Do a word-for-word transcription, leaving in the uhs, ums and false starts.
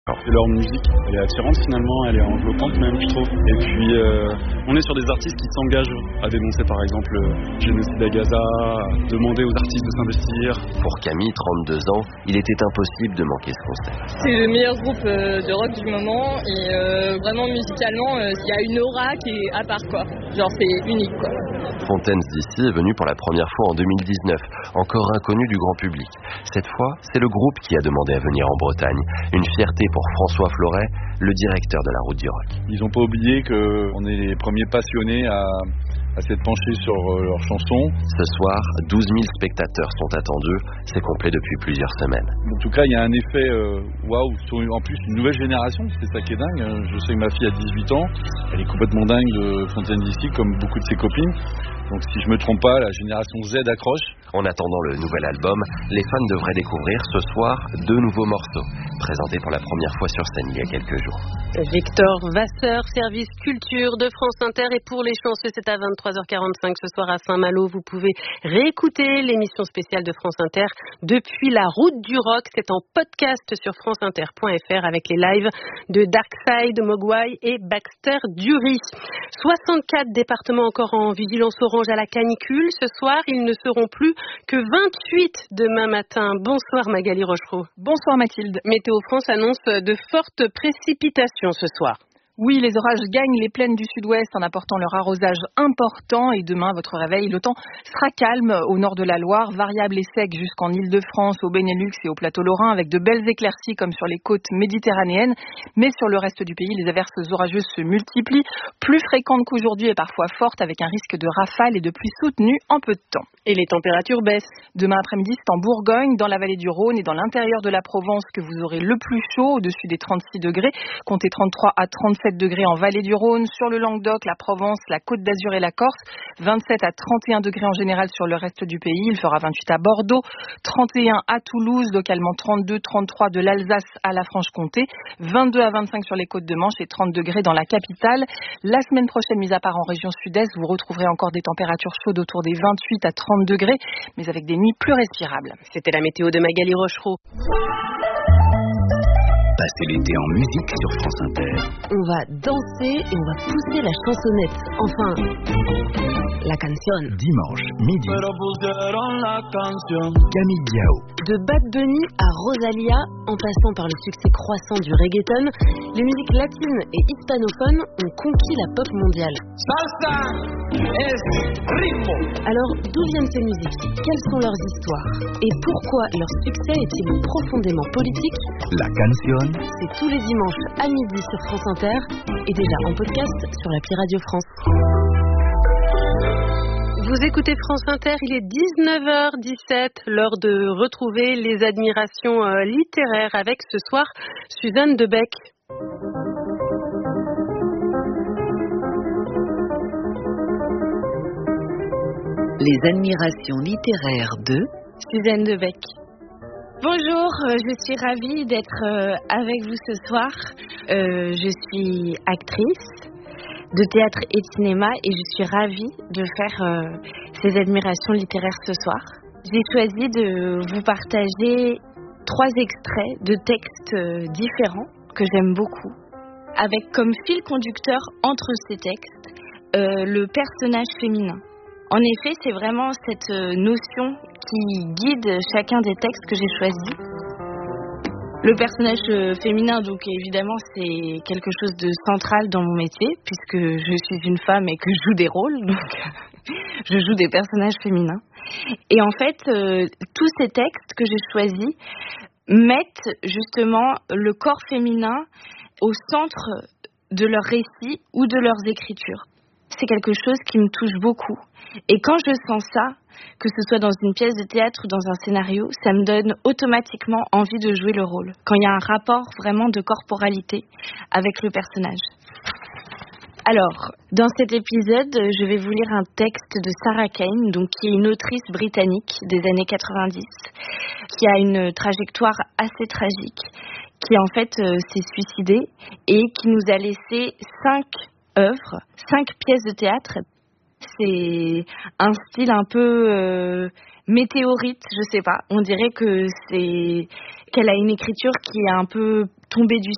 Et leur musique, elle est attirante finalement, elle est enveloppante même, je trouve. Et puis, euh, on est sur des artistes qui s'engagent à dénoncer par exemple le génocide à Gaza, à demander aux artistes de s'investir. Pour Camille, trente-deux ans, il était impossible de manquer ce concert. C'est le meilleur groupe euh, de rock du moment et euh, vraiment musicalement, il euh, y a une aura qui est à part quoi. Genre c'est unique quoi. Fontaines d'ici est venu pour la première fois en deux mille dix-neuf, encore inconnu du grand public. Cette fois, c'est le groupe qui a demandé à venir en Bretagne. Une fierté pour François Floret, le directeur de la Route du Rock. Ils n'ont pas oublié qu'on est les premiers passionnés à, à s'être penchés sur leurs chansons. Ce soir, douze mille spectateurs sont attendus. C'est complet depuis plusieurs semaines. En tout cas, il y a un effet euh, waouh sur en plus une nouvelle génération. C'est ça qui est dingue. Je sais que ma fille a dix-huit ans. Elle est complètement dingue de Fontaines d'ici, comme beaucoup de ses copines. Donc si je me trompe pas, la génération Z accroche. En attendant le nouvel album, les fans devraient découvrir ce soir deux nouveaux morceaux, présentés pour la première fois sur scène il y a quelques jours. Victor Vasseur, service culture de France Inter. Et pour les chanceux, c'est à vingt-trois heures quarante-cinq ce soir à Saint-Malo. Vous pouvez réécouter l'émission spéciale de France Inter depuis la Route du Rock. C'est en podcast sur franceinter point f r avec les lives de Darkside, Mogwai et Baxter Dury. soixante-quatre départements encore en vigilance orange à la canicule. Ce soir, ils ne seront plus que vingt-huit demain matin. Bonsoir Magali Rochereau. Bonsoir Mathilde. Météo France annonce de fortes précipitations ce soir. Oui, les orages gagnent les plaines du sud-ouest en apportant leur arrosage important et demain, votre réveil, le temps sera calme au nord de la Loire, variable et sec jusqu'en Île-de-France, au Benelux et au plateau lorrain avec de belles éclaircies comme sur les côtes méditerranéennes. Mais sur le reste du pays, les averses orageuses se multiplient, plus fréquentes qu'aujourd'hui et parfois fortes avec un risque de rafales et de pluie soutenue en peu de temps. Et les températures baissent. Demain après-midi, c'est en Bourgogne, dans la vallée du Rhône et dans l'intérieur de la Provence que vous aurez le plus chaud, au-dessus des trente-six degrés. Comptez trente-trois à trente-sept degrés en vallée du Rhône, sur le Languedoc, la Provence, la Côte d'Azur et la Corse. vingt-sept à trente et un degrés en général sur le reste du pays. Il fera vingt-huit à Bordeaux, trente et un à Toulouse, localement trente-deux, trente-trois de l'Alsace à la Franche-Comté, vingt-deux à vingt-cinq sur les côtes de Manche et trente degrés dans la capitale. La semaine prochaine, mis à part en région sud-est, vous retrouverez encore des températures chaudes autour des vingt-huit à trente degrés, mais avec des nuits plus respirables. C'était la météo de Magali Rochereau. Passez l'été en musique sur France Inter. On va danser et on va pousser la chansonnette. Enfin, la canción. Dimanche, midi. Camille Biao. De Bad Bunny à Rosalia, en passant par le succès croissant du reggaeton, les musiques latines et hispanophones ont conquis la pop mondiale. Salsa es ritmo. Alors, d'où viennent ces musiques? Quelles sont leurs histoires? Et pourquoi leur succès est-il profondément politique? La canción. C'est tous les dimanches à midi sur France Inter et déjà en podcast sur l'appli Radio France. Vous écoutez France Inter, il est dix-neuf heures dix-sept, l'heure de retrouver les admirations euh, littéraires avec ce soir Suzanne Debec. Les admirations littéraires de Suzanne Debec. Bonjour, je suis ravie d'être avec vous ce soir. Euh, je suis actrice de théâtre et de cinéma et je suis ravie de faire euh, ces admirations littéraires ce soir. J'ai choisi de vous partager trois extraits de textes euh, différents que j'aime beaucoup, avec comme fil conducteur entre ces textes euh, le personnage féminin. En effet, c'est vraiment cette notion qui guide chacun des textes que j'ai choisis. Le personnage féminin, donc évidemment, c'est quelque chose de central dans mon métier, puisque je suis une femme et que je joue des rôles, donc je joue des personnages féminins. Et en fait, euh, tous ces textes que j'ai choisis mettent justement le corps féminin au centre de leurs récits ou de leurs écritures. C'est quelque chose qui me touche beaucoup. Et quand je sens ça, que ce soit dans une pièce de théâtre ou dans un scénario, ça me donne automatiquement envie de jouer le rôle. Quand il y a un rapport vraiment de corporalité avec le personnage. Alors, dans cet épisode, je vais vous lire un texte de Sarah Kane, donc qui est une autrice britannique des années quatre-vingt-dix, qui a une trajectoire assez tragique, qui en fait euh, s'est suicidée et qui nous a laissé cinq œuvres, cinq pièces de théâtre. C'est un style un peu euh, météorite, je sais pas. On dirait que c'est qu'elle a une écriture qui est un peu tombée du